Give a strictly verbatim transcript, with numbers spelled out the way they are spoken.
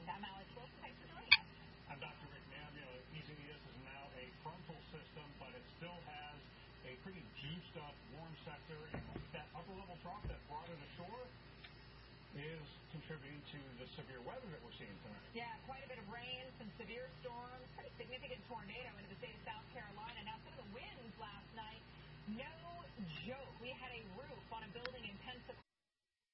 I'm Alex Wilson. Thanks for joining us. I'm Doctor Rick Knapp. You know, E Z E S is now a frontal system, but it still has a pretty juiced up warm sector, and that upper level trough that brought it ashore is contributing to the severe weather that we're seeing tonight. Yeah, quite a bit of rain, some severe storms, pretty significant tornado into the state of South Carolina. Now, some of the winds last night, no joke. We had a roof on a building